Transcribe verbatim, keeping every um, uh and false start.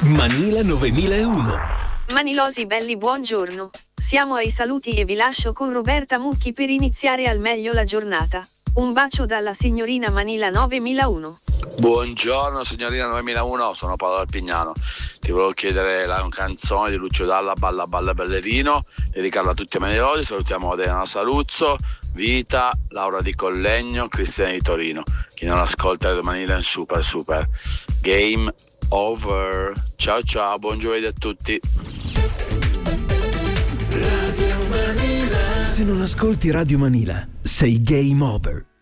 Manila novemilauno. Manilosi belli, buongiorno. Siamo ai saluti e vi lascio con Roberta Mucchi per iniziare al meglio la giornata. Un bacio dalla signorina Manila novemilauno. Buongiorno signorina novemilauno, sono Paolo Alpignano. Ti volevo chiedere la canzone di Lucio Dalla, Balla Balla Ballerino, dedicarla a tutti i manilosi. Salutiamo Adriano Saluzzo, Vita, Laura di Collegno, Cristiana di Torino. Chi non ascolta le Manila è un super super. Game over. Ciao ciao, buon giovedì a tutti. Radio Manila. Se non ascolti Radio Manila, sei game over.